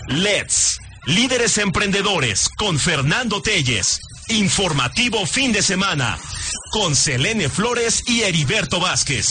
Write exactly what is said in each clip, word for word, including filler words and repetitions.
Let's, líderes emprendedores con Fernando Telles. Informativo fin de semana con Selene Flores y Heriberto Vázquez.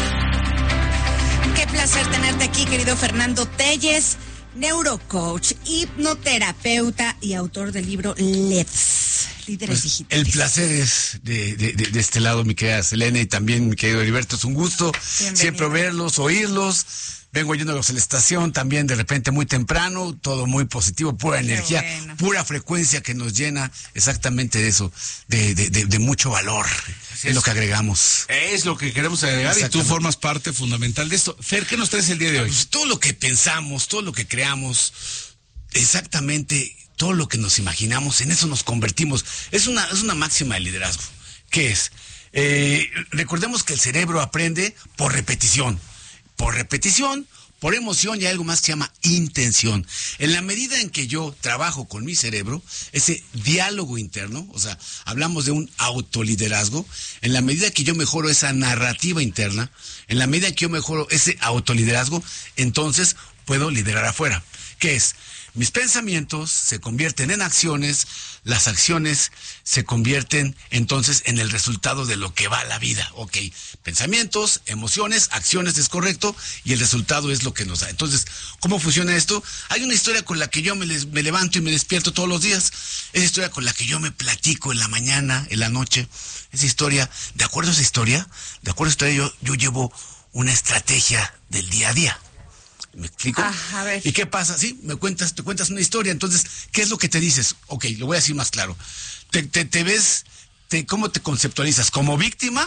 Qué placer tenerte aquí, querido Fernando Telles, neurocoach, hipnoterapeuta y autor del libro Let's, líderes pues, digitales. El placer es de, de, de, de este lado, mi querida Selene, y también mi querido Heriberto. Es un gusto Bienvenido. Siempre verlos, oírlos. Vengo yéndolos a la estación también de repente muy temprano, todo muy positivo, pura Qué energía, bueno. pura frecuencia que nos llena exactamente de eso, de, de, de, de mucho valor. Es, es lo que agregamos. Es lo que queremos agregar y tú formas parte fundamental de esto. Fer, ¿qué nos traes el día de hoy? Pues todo lo que pensamos, todo lo que creamos, exactamente todo lo que nos imaginamos, en eso nos convertimos. Es una, es una máxima de liderazgo. ¿Qué es? Eh, recordemos que el cerebro aprende por repetición. Por repetición, por emoción y algo más que se llama intención. En la medida en que yo trabajo con mi cerebro, ese diálogo interno, o sea, hablamos de un autoliderazgo, en la medida que yo mejoro esa narrativa interna, en la medida que yo mejoro ese autoliderazgo, entonces puedo liderar afuera. ¿Qué es? Mis pensamientos se convierten en acciones, las acciones se convierten entonces en el resultado de lo que va la vida. Ok, pensamientos, emociones, acciones es correcto y el resultado es lo que nos da. Entonces, ¿cómo funciona esto? Hay una historia con la que yo me, les, me levanto y me despierto todos los días. Esa historia con la que yo me platico en la mañana, en la noche. Esa historia, de acuerdo a esa historia, de acuerdo a esa historia, yo, yo llevo una estrategia del día a día. ¿Me explico? Ah, a ver. ¿Y qué pasa? Sí, me cuentas, te cuentas una historia, entonces, ¿qué es lo que te dices? Ok, lo voy a decir más claro. ¿Te, te, te ves, te, cómo te conceptualizas? ¿Como víctima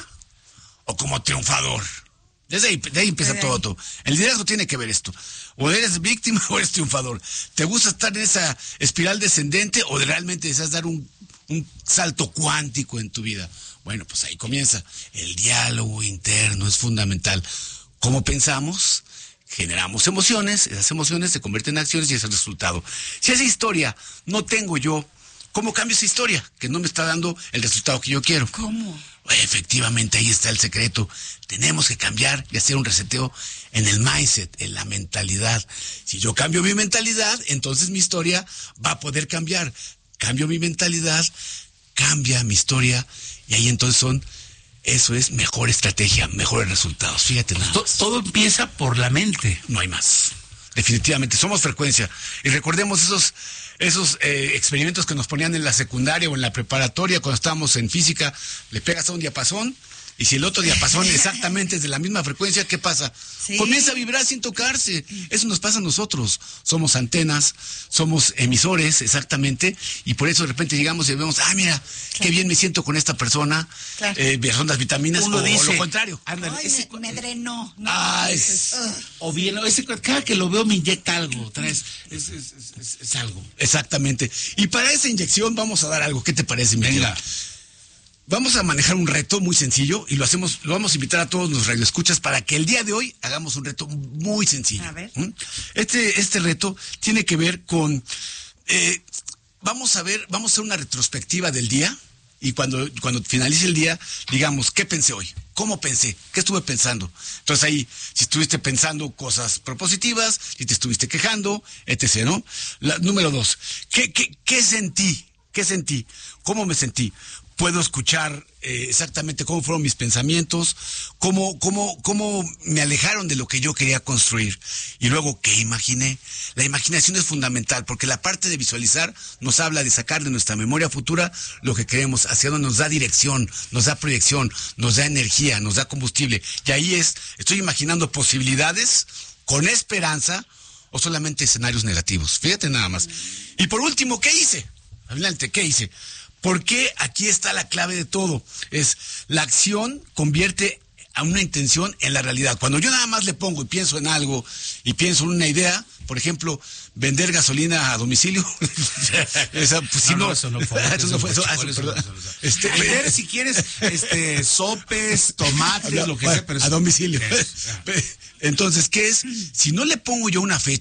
o como triunfador? Desde ahí, de ahí empieza de todo, ahí. todo. El liderazgo tiene que ver esto. O eres víctima o eres triunfador. ¿Te gusta estar en esa espiral descendente o realmente deseas dar un, un salto cuántico en tu vida? Bueno, pues ahí comienza. El diálogo interno es fundamental. ¿Cómo pensamos? Generamos emociones, esas emociones se convierten en acciones y ese es el resultado. Si esa historia no tengo yo, ¿cómo cambio esa historia? Que no me está dando el resultado que yo quiero. ¿Cómo? Efectivamente, ahí está el secreto. Tenemos que cambiar y hacer un reseteo en el mindset, en la mentalidad. Si yo cambio mi mentalidad, entonces mi historia va a poder cambiar. Cambio mi mentalidad, cambia mi historia y ahí entonces son... Eso es mejor estrategia, mejores resultados. Fíjate nada más. Todo empieza por la mente. No hay más. Definitivamente, somos frecuencia. Y recordemos esos, esos eh, experimentos que nos ponían en la secundaria o en la preparatoria cuando estábamos en física. Le pegas a un diapasón y si el otro diapasón exactamente es de la misma frecuencia, ¿qué pasa? Sí. Comienza a vibrar sin tocarse. Eso nos pasa a nosotros. Somos antenas, somos emisores, exactamente, y por eso de repente llegamos y vemos, ah, mira, claro. qué bien me siento con esta persona, claro. eh, son las vitaminas, Uno o dice, lo contrario. Ándale, Ay, ese, me, me drenó. No, ah, es, uh. O bien, ese, cada que lo veo me inyecta algo, traes, es, es, es, es, es algo. Exactamente. Y para esa inyección vamos a dar algo. ¿Qué te parece, mi Venga. Vamos a manejar un reto muy sencillo y lo hacemos, lo vamos a invitar a todos los radioescuchas para que el día de hoy hagamos un reto muy sencillo. A ver. Este, este reto tiene que ver con, eh, vamos a ver, vamos a hacer una retrospectiva del día y cuando, cuando finalice el día, digamos, ¿qué pensé hoy? ¿Cómo pensé? ¿Qué estuve pensando? Entonces ahí, si estuviste pensando cosas propositivas, si te estuviste quejando, etcétera, ¿no? La, número dos, ¿qué, qué, qué sentí? ¿Qué sentí? ¿Cómo me sentí? Puedo escuchar eh, exactamente cómo fueron mis pensamientos, cómo, cómo, cómo me alejaron de lo que yo quería construir. Y luego, ¿qué imaginé? La imaginación es fundamental porque la parte de visualizar nos habla de sacar de nuestra memoria futura lo que queremos, hacia donde nos da dirección, nos da proyección, nos da energía, nos da combustible. Y ahí es, estoy imaginando posibilidades con esperanza o solamente escenarios negativos. Fíjate nada más. Y por último, ¿qué hice? Adelante, ¿qué hice? Porque aquí está la clave de todo. Es la acción convierte a una intención en la realidad. Cuando yo nada más le pongo y pienso en algo y pienso en una idea, por ejemplo, vender gasolina a domicilio. Esa, pues, si no, no, no, eso no fue. Eso no fue. Eso, eso, eso, perdón. Este, vender, si quieres, este, sopes, tomates, lo que sea, pero a domicilio. Entonces, ¿qué es? Si no le pongo yo una fecha,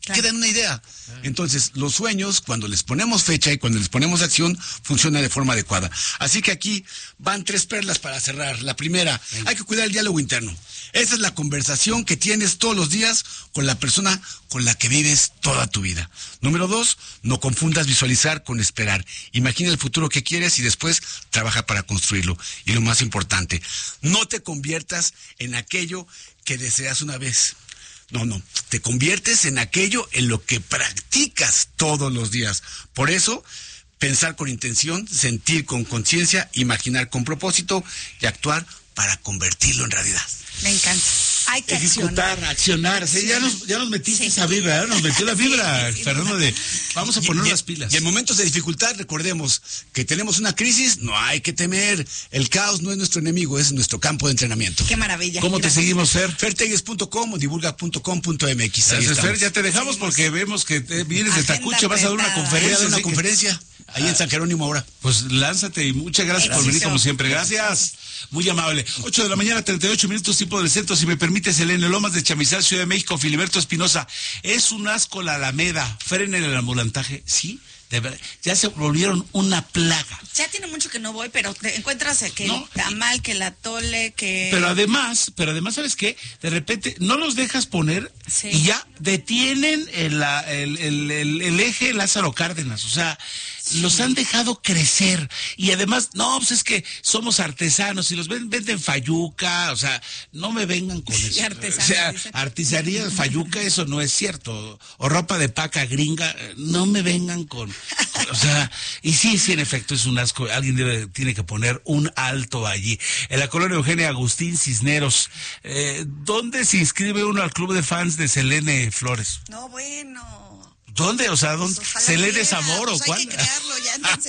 Claro. Queda en una idea. Entonces, los sueños, cuando les ponemos fecha y cuando les ponemos acción, funciona de forma adecuada. Así que aquí van tres perlas para cerrar. La primera, hay que cuidar el diálogo interno. Esa es la conversación que tienes todos los días con la persona con la que vives toda tu vida. Número dos, no confundas visualizar con esperar. Imagina el futuro que quieres y después trabaja para construirlo. Y lo más importante, no te conviertas en aquello que deseas una vez. No, no, te conviertes en aquello en lo que practicas todos los días. Por eso, pensar con intención, sentir con conciencia, imaginar con propósito y actuar para convertirlo en realidad. Me encanta. Hay que Ejecutar, accionar. accionar. Sí, ya nos, ya nos metiste Sí. esa vibra, ¿eh? Nos metió la vibra, Sí, sí, Fernando, de vamos a poner Y- y- las pilas. Y en momentos de dificultad, recordemos que tenemos una crisis, no hay que temer. El caos no es nuestro enemigo, es nuestro campo de entrenamiento. Qué maravilla. ¿Cómo te Gracias. seguimos, Fer? ferteyes punto com o divulga punto com punto m x. Ahí Gracias, Fer, estamos. ya te dejamos porque vemos que te vienes de Agenda Tacuche, vas a dar una apretada. Voy a conferencia. dar una así que- conferencia ahí en San Jerónimo ahora. Pues lánzate y muchas gracias por Éxito. venir como siempre. Gracias. Muy amable. ocho de la mañana, treinta y ocho minutos, tiempo del centro. Si me permite, Selene, Lomas de Chamizal, Ciudad de México, Filiberto Espinosa. Es un asco la Alameda. Frenen el ambulantaje. Sí, de verdad. Ya se volvieron una plaga. Ya tiene mucho que no voy, pero te encuentras que No. el tamal, que la tole, que... Pero además, pero además, ¿sabes qué? De repente no los dejas poner Sí. y ya detienen el, la- el, el, el- el eje Lázaro Cárdenas. O sea, los han dejado crecer. Y además, no, pues es que somos artesanos y los ven- venden fayuca. O sea, no me vengan con Sí, eso. artesanos, O sea, dicen. artesanía, fayuca, eso no es cierto. O ropa de paca gringa, no me vengan con... O sea, y sí, sí, en efecto, es un asco. Alguien debe, tiene que poner un alto allí. En la colonia Eugenia Agustín Cisneros, eh, ¿dónde se inscribe uno al club de fans de Selene Flores? No, bueno. ¿Dónde? O sea, ¿dónde? Pues ojalá ¿Selene quiera, es amor pues o cuál? Hay que crearlo ya, entonces.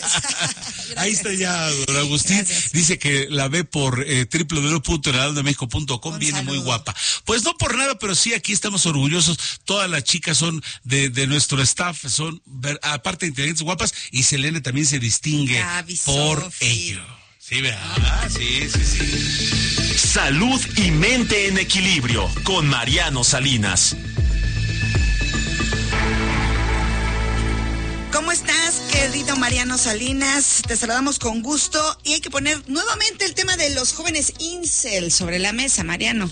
Ahí está ya, don Agustín. Gracias. Dice que la ve por eh, doble u doble u doble u punto heraldo de méxico punto com. Un Viene muy saludo. guapa. Pues no por nada, pero sí, aquí estamos orgullosos. Todas las chicas son de, de nuestro staff, son, ver- aparte de inteligentes, guapas, y Selene también se distingue Gaby, por Sofi. ello. Sí, ¿verdad? Sí, sí, sí. Salud y mente en equilibrio con Mariano Salinas. ¿Cómo estás, querido Mariano Salinas? Te saludamos con gusto y hay que poner nuevamente el tema de los jóvenes incel sobre la mesa, Mariano.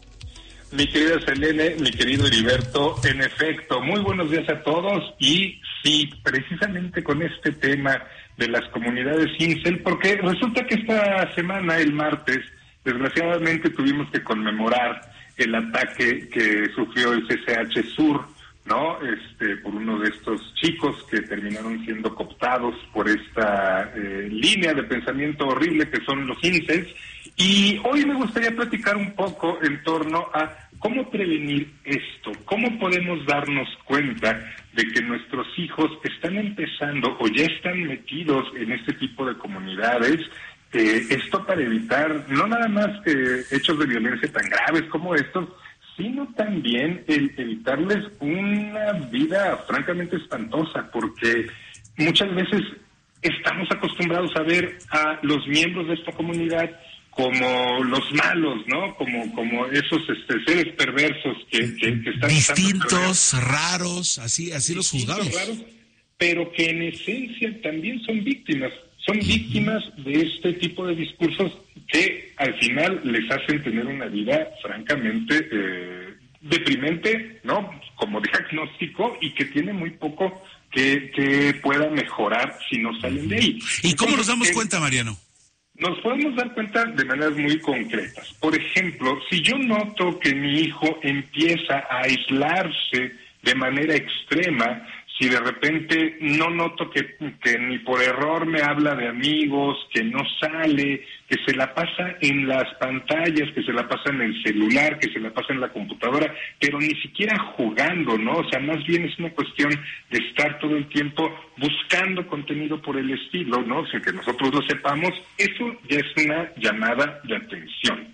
Mi querida Selene, mi querido Heriberto, en efecto, muy buenos días a todos y sí, precisamente con este tema de las comunidades incel, porque resulta que esta semana, el martes, desgraciadamente tuvimos que conmemorar el ataque que sufrió el C C H Sur, ¿no? Este, por uno de estos chicos que terminaron siendo cooptados por esta eh, línea de pensamiento horrible que son los incels. Y hoy me gustaría platicar un poco en torno a cómo prevenir esto, cómo podemos darnos cuenta de que nuestros hijos están empezando o ya están metidos en este tipo de comunidades. Eh, esto para evitar no nada más eh, hechos de violencia tan graves como estos, sino también el evitarles una vida francamente espantosa, porque muchas veces estamos acostumbrados a ver a los miembros de esta comunidad como los malos, ¿no? Como como esos este, seres perversos que, que, que están... Distintos, raros, así, así los juzgamos. raros, pero que en esencia también son víctimas. Son víctimas de este tipo de discursos que al final les hacen tener una vida francamente eh, deprimente, ¿no? Como diagnóstico, y que tiene muy poco que, que pueda mejorar si no salen de ahí. ¿Y cómo nos Entonces, damos eh, cuenta, Mariano? Nos podemos dar cuenta de maneras muy concretas. Por ejemplo, si yo noto que mi hijo empieza a aislarse de manera extrema, si de repente no noto que, que ni por error me habla de amigos, que no sale, que se la pasa en las pantallas, que se la pasa en el celular, que se la pasa en la computadora, pero ni siquiera jugando, ¿no? O sea, más bien es una cuestión de estar todo el tiempo buscando contenido por el estilo, ¿no? Sin que nosotros lo sepamos, eso ya es una llamada de atención.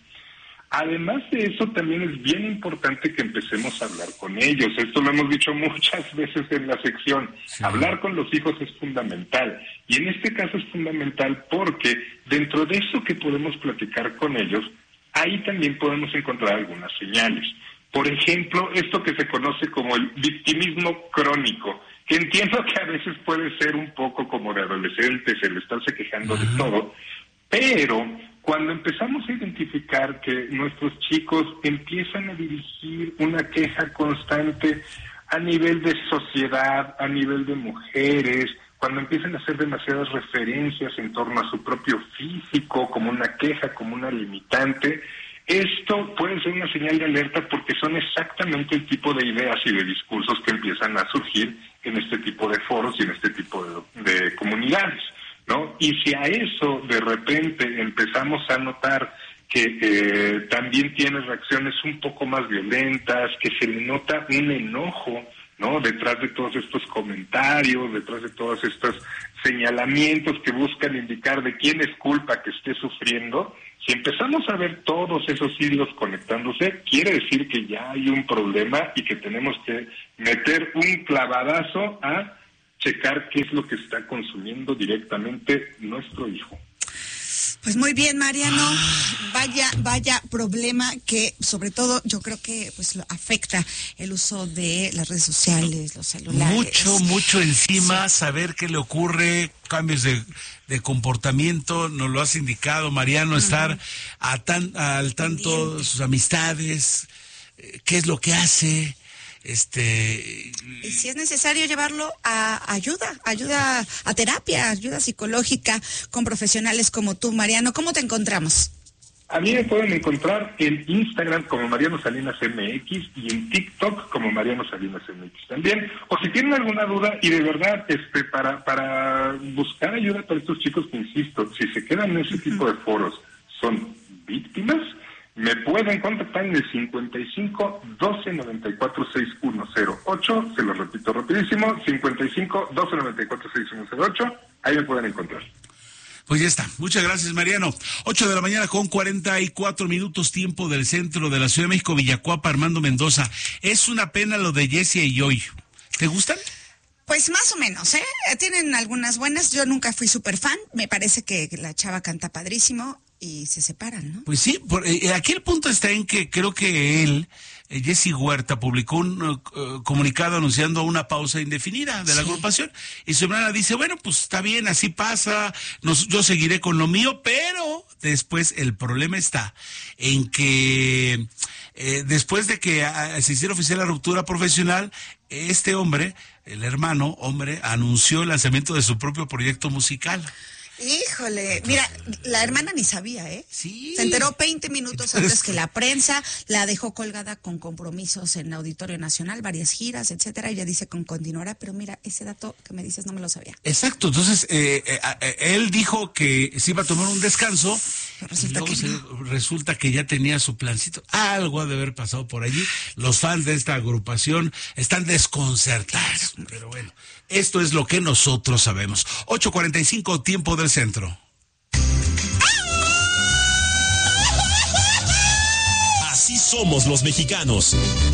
Además de eso, también es bien importante que empecemos a hablar con ellos. Esto lo hemos dicho muchas veces en la sección. Sí. Hablar con los hijos es fundamental. Y en este caso es fundamental porque dentro de eso que podemos platicar con ellos, ahí también podemos encontrar algunas señales. Por ejemplo, esto que se conoce como el victimismo crónico, que entiendo que a veces puede ser un poco como de adolescentes, el estarse quejando de todo, pero cuando empezamos a identificar que nuestros chicos empiezan a dirigir una queja constante a nivel de sociedad, a nivel de mujeres, cuando empiezan a hacer demasiadas referencias en torno a su propio físico, como una queja, como una limitante, esto puede ser una señal de alerta porque son exactamente el tipo de ideas y de discursos que empiezan a surgir en este tipo de foros y en este tipo de, de comunidades, ¿no? Y si a eso de repente empezamos a notar que eh, también tiene reacciones un poco más violentas, que se le nota un enojo, ¿no? Detrás de todos estos comentarios, detrás de todos estos señalamientos que buscan indicar de quién es culpa que esté sufriendo, si empezamos a ver todos esos hilos conectándose, quiere decir que ya hay un problema y que tenemos que meter un clavadazo a checar qué es lo que está consumiendo directamente nuestro hijo. Pues muy bien, Mariano. Vaya, vaya problema que, sobre todo, yo creo que pues lo afecta el uso de las redes sociales, los celulares. Mucho, mucho encima, sí. Saber qué le ocurre, cambios de, de comportamiento, nos lo has indicado, Mariano, uh-huh. Estar a tan, al tanto de sus amistades, qué es lo que hace. Este y si es necesario llevarlo a ayuda, ayuda a terapia, ayuda psicológica con profesionales como tú, Mariano. ¿Cómo te encontramos? A mí me pueden encontrar en Instagram como Mariano Salinas M X y en TikTok como Mariano Salinas M X también. O si tienen alguna duda y de verdad este para para buscar ayuda para estos chicos que, insisto, si se quedan en ese tipo de foros, son víctimas, me pueden contactar en el cincuenta y cinco, doce, noventa y cuatro, sesenta y uno cero ocho, se lo repito rapidísimo, cincuenta y cinco, doce, noventa y cuatro, sesenta y uno cero ocho, ahí me pueden encontrar. Pues ya está. Muchas gracias, Mariano. ocho de la mañana con cuarenta y cuatro minutos, tiempo del centro de la Ciudad de México, Villacuapa, Armando Mendoza. Es una pena lo de Jessie y Joy. ¿Te gustan? Pues más o menos, ¿eh? Tienen algunas buenas. Yo nunca fui súper fan. Me parece que la chava canta padrísimo y se separan, ¿no? Pues sí, por, eh, aquí el punto está en que creo que él, eh, Jesse Huerta, publicó un uh, comunicado anunciando una pausa indefinida de la sí. agrupación. Y su hermana dice, bueno, pues está bien, así pasa, nos, yo seguiré con lo mío, pero después el problema está en que eh, después de que uh, se hiciera oficial la ruptura profesional, este hombre, el hermano, hombre, anunció el lanzamiento de su propio proyecto musical. Híjole, mira, la hermana ni sabía, ¿eh? Sí. Se enteró veinte minutos antes que la prensa, la dejó colgada con compromisos en Auditorio Nacional, varias giras, etcétera. Ella dice que continuará, pero mira, ese dato que me dices no me lo sabía. Exacto, entonces eh, eh, él dijo que se iba a tomar un descanso. Resulta que, se, no. resulta que ya tenía su plancito. Algo ha de haber pasado por allí. Los fans de esta agrupación están desconcertados. Claro. Pero bueno, esto es lo que nosotros sabemos. ocho cuarenta y cinco, tiempo del centro. Así somos los mexicanos.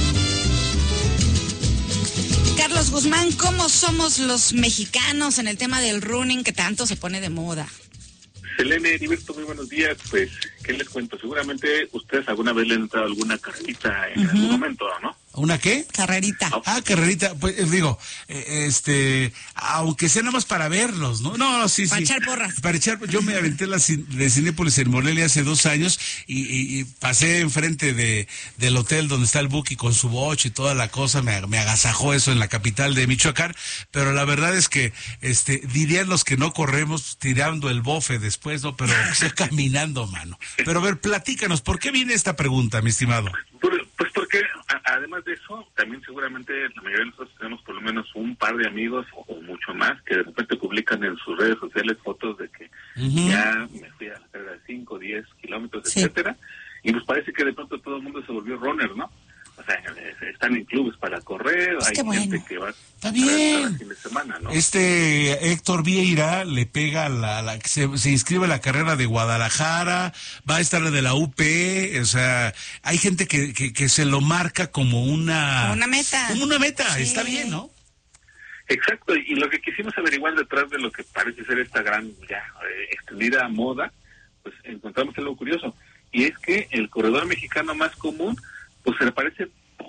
Carlos Guzmán, ¿cómo somos los mexicanos en el tema del running que tanto se pone de moda? Selene, Heriberto, muy buenos días. Pues, ¿qué les cuento? Seguramente ustedes alguna vez le han entrado alguna carrerita en uh-huh. algún momento, ¿no? ¿Una qué? Carrerita. Ah, carrerita, pues digo, eh, este, aunque sea nada más para verlos, ¿no? No, no, sí, para sí. Para echar porras. Para echar, yo me aventé la de Cinépolis en Morelia hace dos años y, y, y pasé enfrente de del hotel donde está el Buki con su boche y toda la cosa, me, me agasajó eso en la capital de Michoacán, pero la verdad es que, este, dirían los que no corremos tirando el bofe después, ¿no? Pero sea, caminando, mano. Pero a ver, platícanos, ¿por qué viene esta pregunta, mi estimado? Pues porque, a, además de eso, también seguramente la mayoría de nosotros tenemos por lo menos un par de amigos o, o mucho más que de repente publican en sus redes sociales fotos de que uh-huh. ya me fui a la carrera de cinco, diez kilómetros, sí. etcétera. Y nos parece que de pronto todo el mundo se volvió runner, ¿no? O sea, están en clubes para correr, pues hay bueno. gente que va Está bien. cada fin de semana, ¿no? Este Héctor Vieira le pega la, la se, se inscribe a la carrera de Guadalajara, va a estar la de la U P, o sea, hay gente que, que, que se lo marca como una como una meta. Como una meta, sí. Está bien, ¿no? Exacto, y lo que quisimos averiguar detrás de lo que parece ser esta gran, ya, eh, extendida moda, pues encontramos algo curioso, y es que el corredor mexicano más común pues se le parece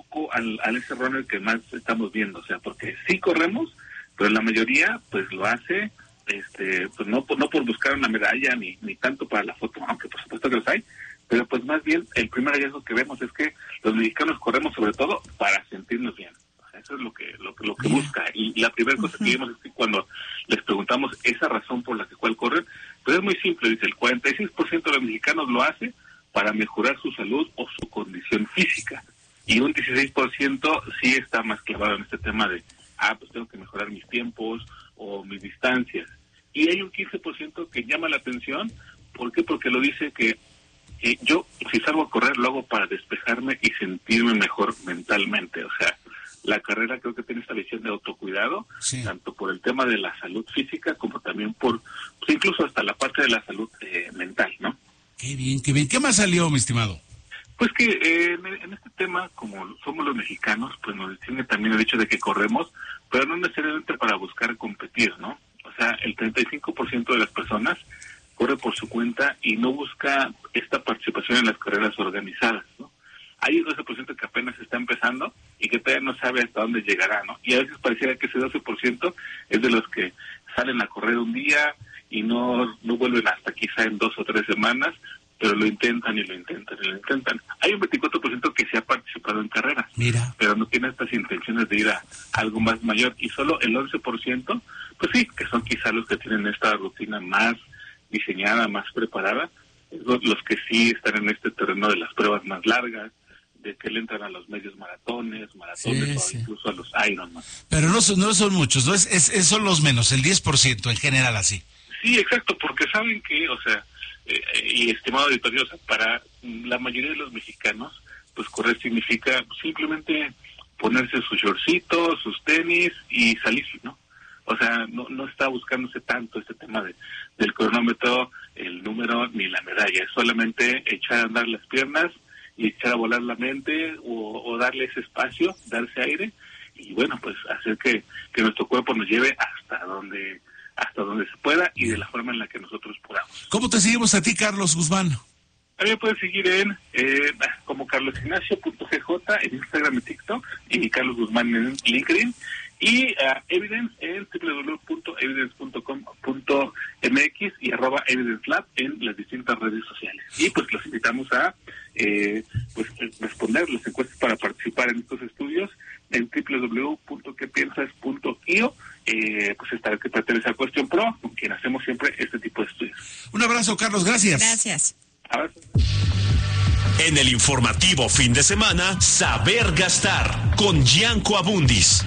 poco al, al ese runner que más estamos viendo, o sea, porque sí corremos, pero la mayoría pues lo hace, este, pues no, no por buscar una medalla ni, ni tanto para la foto, aunque por supuesto que los hay, pero pues más bien el primer hallazgo que vemos es que los mexicanos corremos sobre todo para sentirnos bien. O sea, eso es lo que lo, lo que busca. Y la primera cosa que vimos es que cuando les preguntamos esa razón por la que cual corren, pues es muy simple, dice, el cuarenta y seis por ciento de los mexicanos lo hace para mejorar su salud o su condición física. Y un dieciséis por ciento sí está más clavado en este tema de, ah, pues tengo que mejorar mis tiempos o mis distancias. Y hay un quince por ciento que llama la atención. ¿Por qué? Porque lo dice que eh, yo, si salgo a correr, lo hago para despejarme y sentirme mejor mentalmente. O sea, la carrera creo que tiene esta visión de autocuidado, sí, tanto por el tema de la salud física como también por, pues incluso hasta la parte de la salud eh, mental, ¿no? Qué bien, qué bien. ¿Qué más salió, mi estimado? Pues que eh, en, en este tema, como somos los mexicanos, pues nos distingue también el hecho de que corremos, pero no necesariamente para buscar competir, ¿no? O sea, el treinta y cinco por ciento de las personas corre por su cuenta y no busca esta participación en las carreras organizadas, ¿no? Hay un doce por ciento que apenas está empezando y que todavía no sabe hasta dónde llegará, ¿no? Y a veces pareciera que ese doce por ciento es de los que salen a correr un día y no, no vuelven hasta quizá en dos o tres semanas, pero lo intentan y lo intentan y lo intentan. Hay un veinticuatro por ciento que se ha participado en carreras, mira, pero no tiene estas intenciones de ir a algo más mayor, y solo el once por ciento, pues sí, que son quizá los que tienen esta rutina más diseñada, más preparada, los, los que sí están en este terreno de las pruebas más largas, de que le entran a los medios maratones, maratones, sí, o sí, incluso a los Ironman. Pero no son, no son muchos, ¿no? Es, es, es son los menos, el diez por ciento en general así. Sí, exacto, porque saben que, o sea, eh, y estimado auditorio, o sea, para la mayoría de los mexicanos, pues correr significa simplemente ponerse sus shortcitos, sus tenis y salir, ¿no? O sea, no, no está buscándose tanto este tema de, del cronómetro, el número ni la medalla, es solamente echar a andar las piernas y echar a volar la mente o, o darle ese espacio, darse aire y bueno, pues hacer que, que nuestro cuerpo nos lleve hasta donde hasta donde se pueda y de la forma en la que nosotros podamos. ¿Cómo te seguimos a ti, Carlos Guzmán? A mí me pueden seguir en eh, como carlos ignacio punto g j en Instagram y TikTok y Carlos Guzmán en LinkedIn y uh, Evidence en doble u doble u doble u punto evidence punto com punto m x y arroba Evidence Lab en las distintas redes sociales. Y pues los invitamos a eh, pues responder las encuestas para participar en estos estudios en doble u doble u doble u punto que piensas punto i o. Eh, pues estará que pertenece a Cuestión Pro, con quien hacemos siempre este tipo de estudios. Un abrazo, Carlos, gracias. Gracias. Abrazo. En el informativo fin de semana, Saber Gastar con Gianco Abundis.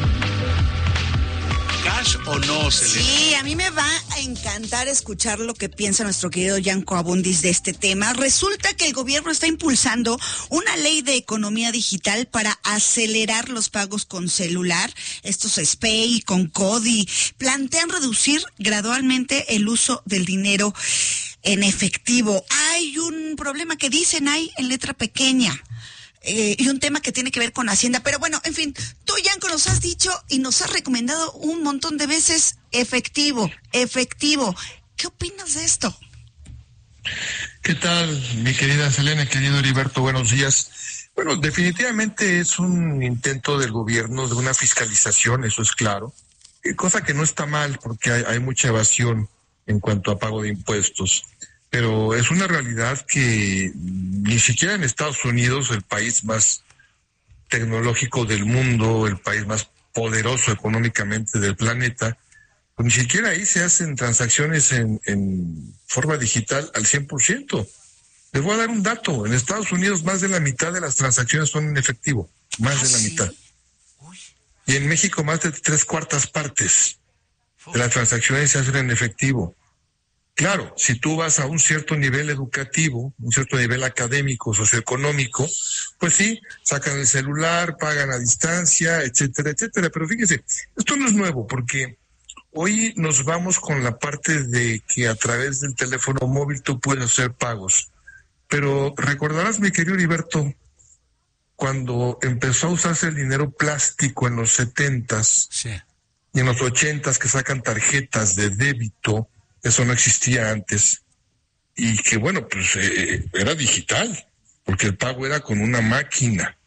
¿Cash o no, Selena? Sí, a mí me va a encantar escuchar lo que piensa nuestro querido Gianco Abundis de este tema. Resulta que el gobierno está impulsando una ley de economía digital para acelerar los pagos con celular. Estos S P A Y, con CODI, plantean reducir gradualmente el uso del dinero en efectivo. Hay un problema que dicen ahí en letra pequeña. Eh, y un tema que tiene que ver con Hacienda. Pero bueno, en fin, tú, Gianco, nos has dicho y nos has recomendado un montón de veces efectivo, efectivo. ¿Qué opinas de esto? ¿Qué tal, mi querida Selena, querido Heriberto? Buenos días. Bueno, definitivamente es un intento del gobierno de una fiscalización, eso es claro, cosa que no está mal porque hay, hay mucha evasión en cuanto a pago de impuestos. Pero es una realidad que ni siquiera en Estados Unidos, el país más tecnológico del mundo, el país más poderoso económicamente del planeta, pues ni siquiera ahí se hacen transacciones en, en forma digital al cien por ciento. Les voy a dar un dato. En Estados Unidos más de la mitad de las transacciones son en efectivo, más de la mitad. Y en México más de tres cuartas partes de las transacciones se hacen en efectivo. Claro, si tú vas a un cierto nivel educativo, un cierto nivel académico, socioeconómico, pues sí, sacan el celular, pagan a distancia, etcétera, etcétera. Pero fíjese, esto no es nuevo porque hoy nos vamos con la parte de que a través del teléfono móvil tú puedes hacer pagos. Pero recordarás, mi querido Heriberto, cuando empezó a usarse el dinero plástico en los setentas, sí, y en los ochentas que sacan tarjetas de débito, eso no existía antes, y que bueno, pues eh, era digital, porque el pago era con una máquina,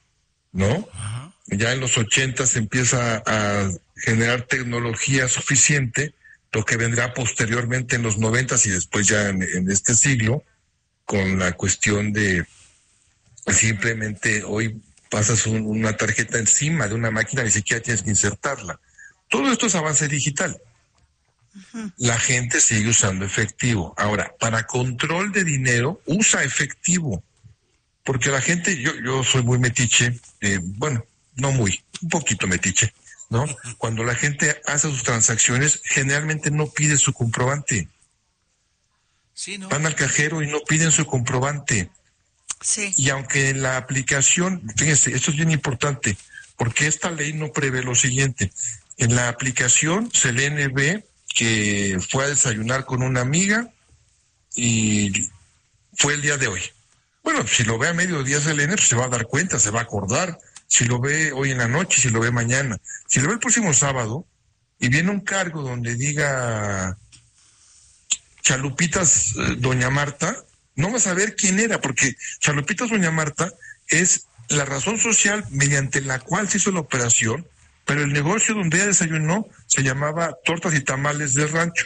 ¿no? Ajá. Ya en los ochenta se empieza a generar tecnología suficiente, lo que vendrá posteriormente en los noventas y después ya en, en este siglo, con la cuestión de simplemente hoy pasas un, una tarjeta encima de una máquina, ni siquiera tienes que insertarla. Todo esto es avance digital. Uh-huh. La gente sigue usando efectivo. Ahora, para control de dinero, usa efectivo. Porque la gente, yo, yo soy muy metiche, eh, bueno, no muy, un poquito metiche, ¿no? Cuando la gente hace sus transacciones, generalmente no pide su comprobante. Sí, ¿no? Van al cajero y no piden su comprobante. Sí. Y aunque en la aplicación, fíjense, esto es bien importante, porque esta ley no prevé lo siguiente. En la aplicación, Selene ve que fue a desayunar con una amiga y fue el día de hoy. Bueno, si lo ve a mediodía Selene, pues se va a dar cuenta, se va a acordar. Si lo ve hoy en la noche, si lo ve mañana. Si lo ve el próximo sábado y viene un cargo donde diga Chalupitas eh, Doña Marta, no va a saber quién era, porque Chalupitas Doña Marta es la razón social mediante la cual se hizo la operación, pero el negocio donde ella desayunó se llamaba Tortas y Tamales del Rancho.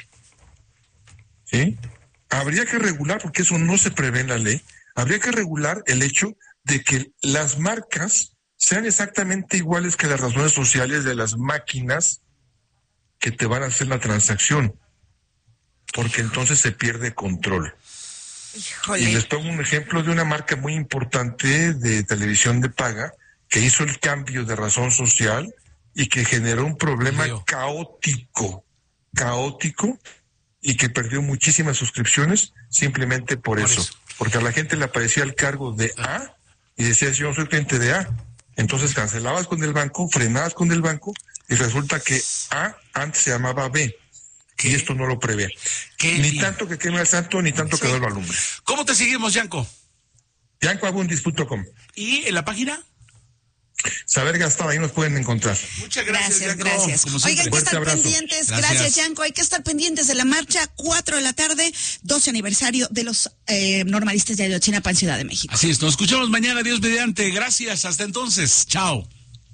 ¿Sí? Habría que regular, porque eso no se prevé en la ley, habría que regular el hecho de que las marcas sean exactamente iguales que las razones sociales de las máquinas que te van a hacer la transacción, porque entonces se pierde control. Híjole. Y les pongo un ejemplo de una marca muy importante de televisión de paga que hizo el cambio de razón social y que generó un problema Leo. caótico, caótico, y que perdió muchísimas suscripciones simplemente por, por eso. eso, porque a la gente le aparecía el cargo de A y decías, yo no soy cliente de A. Entonces cancelabas con el banco, frenabas con el banco y resulta que A antes se llamaba B. ¿Qué? Y esto no lo prevé. ¿Qué? Ni tanto que queme al santo, ni tanto sí. que no lo alumbre. ¿Cómo te seguimos, Yanko? yanko abundis punto com. ¿Y en la página? Saber gastar, ahí nos pueden encontrar. Muchas gracias, gracias. Yanko. gracias. Oiga, hay que estar abrazo. pendientes, gracias. gracias, Yanko. Hay que estar pendientes de la marcha, cuatro de la tarde, doce aniversario de los eh, normalistas de Ayotzinapa en Ciudad de México. Así es, nos escuchamos mañana, Dios mediante. Gracias, hasta entonces, chao.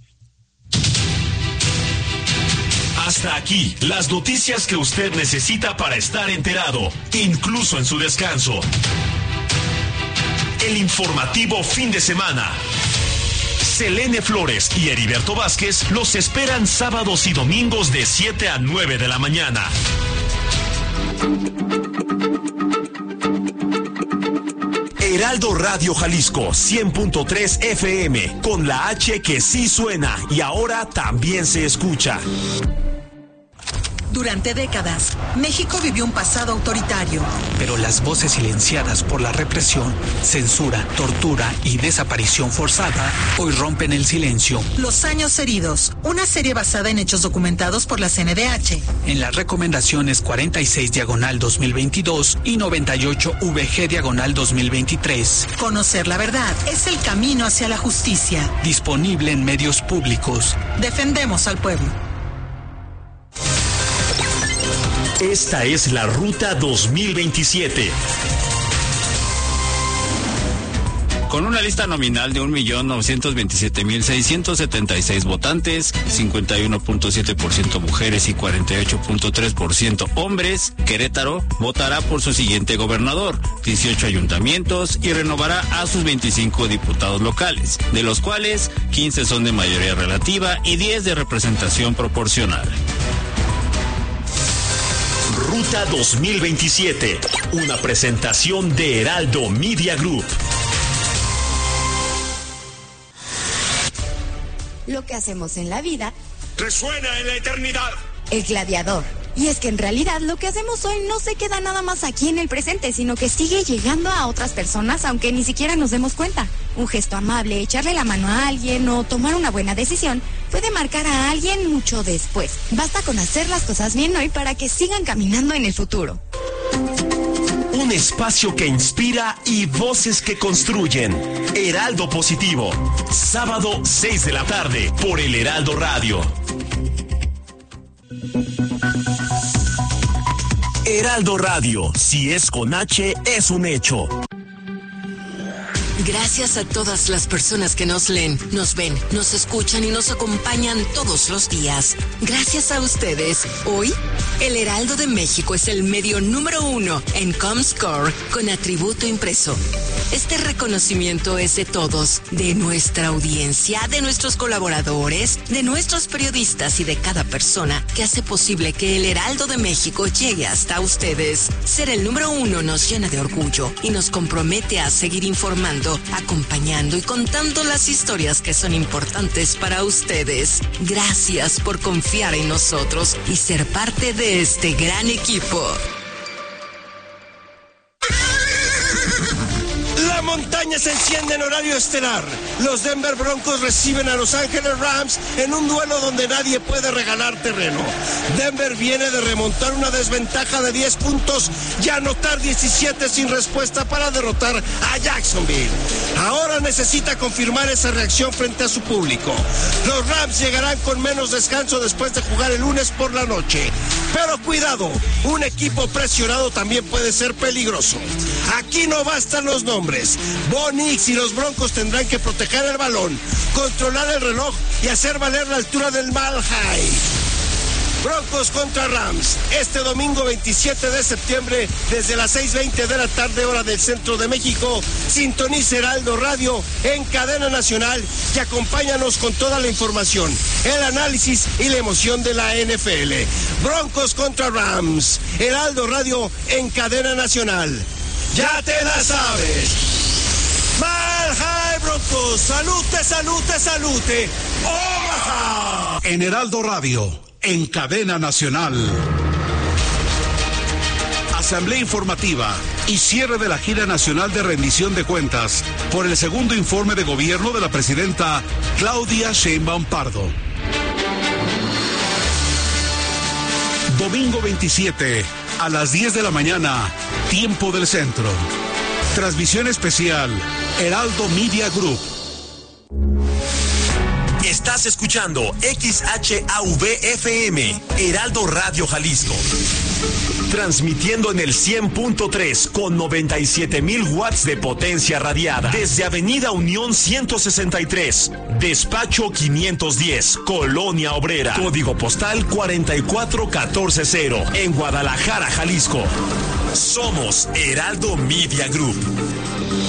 Hasta aquí, las noticias que usted necesita para estar enterado, incluso en su descanso. El informativo fin de semana. Selene Flores y Heriberto Vázquez los esperan sábados y domingos de siete a nueve de la mañana. Heraldo Radio Jalisco cien punto tres F M, con la H que sí suena y ahora también se escucha. Durante décadas, México vivió un pasado autoritario. Pero las voces silenciadas por la represión, censura, tortura y desaparición forzada hoy rompen el silencio. Los años heridos, una serie basada en hechos documentados por la C N D H. En las recomendaciones cuarenta y seis diagonal dos mil veintidós y noventa y ocho V G diagonal dos mil veintitrés. Conocer la verdad es el camino hacia la justicia. Disponible en medios públicos. Defendemos al pueblo. Esta es la Ruta dos mil veintisiete. Con una lista nominal de un millón novecientos veintisiete mil seiscientos setenta y seis votantes, cincuenta y uno punto siete por ciento mujeres y cuarenta y ocho punto tres por ciento hombres, Querétaro votará por su siguiente gobernador, dieciocho ayuntamientos y renovará a sus veinticinco diputados locales, de los cuales quince son de mayoría relativa y diez de representación proporcional. Ruta dos mil veintisiete, una presentación de Heraldo Media Group. Lo que hacemos en la vida resuena en la eternidad. El gladiador. Y es que en realidad lo que hacemos hoy no se queda nada más aquí en el presente, sino que sigue llegando a otras personas aunque ni siquiera nos demos cuenta. Un gesto amable, echarle la mano a alguien o tomar una buena decisión puede marcar a alguien mucho después. Basta con hacer las cosas bien hoy para que sigan caminando en el futuro. Un espacio que inspira y voces que construyen. Heraldo Positivo. Sábado seis de la tarde por el Heraldo Radio. Heraldo Radio, si es con H, es un hecho. Gracias a todas las personas que nos leen, nos ven, nos escuchan y nos acompañan todos los días. Gracias a ustedes, hoy, el Heraldo de México es el medio número uno en Comscore con atributo impreso. Este reconocimiento es de todos, de nuestra audiencia, de nuestros colaboradores, de nuestros periodistas y de cada persona que hace posible que el Heraldo de México llegue hasta ustedes. Ser el número uno nos llena de orgullo y nos compromete a seguir informando, acompañando y contando las historias que son importantes para ustedes. Gracias por confiar en nosotros y ser parte de este gran equipo. La montaña se enciende en horario estelar. Los Denver Broncos reciben a Los Ángeles Rams en un duelo donde nadie puede regalar terreno. Denver viene de remontar una desventaja de diez puntos y anotar diecisiete sin respuesta para derrotar a Jacksonville. Ahora necesita confirmar esa reacción frente a su público. Los Rams llegarán con menos descanso después de jugar el lunes por la noche. Pero cuidado, un equipo presionado también puede ser peligroso. Aquí no bastan los nombres. Bo Nix y los Broncos tendrán que proteger el balón, controlar el reloj y hacer valer la altura del Mile High. Broncos contra Rams, este domingo veintisiete de septiembre, desde las seis veinte de la tarde, hora del centro de México. Sintoniza Heraldo Radio en cadena nacional y acompáñanos con toda la información, el análisis y la emoción de la N F L. Broncos contra Rams, Heraldo Radio en cadena nacional. Ya te la sabes. Mile High Broncos, salute, salute, salute. Omaha. En Heraldo Radio, en cadena nacional. Asamblea informativa y cierre de la gira nacional de rendición de cuentas por el segundo informe de gobierno de la presidenta Claudia Sheinbaum Pardo. Domingo veintisiete a las diez de la mañana, tiempo del centro. Transmisión especial, Heraldo Media Group. Estás escuchando X H A V F M, Heraldo Radio Jalisco. Transmitiendo en el cien punto tres con noventa y siete mil watts de potencia radiada. Desde Avenida Unión ciento sesenta y tres, Despacho quinientos diez, Colonia Obrera. Código postal cuatro cuatro uno cuatro cero, en Guadalajara, Jalisco. Somos Heraldo Media Group.